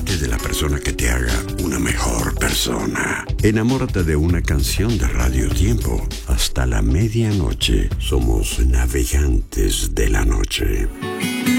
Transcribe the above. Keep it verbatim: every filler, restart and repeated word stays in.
Enamórate de la persona que te haga una mejor persona. Enamórate de una canción de Radio Tiempo. Hasta la medianoche somos navegantes de la noche.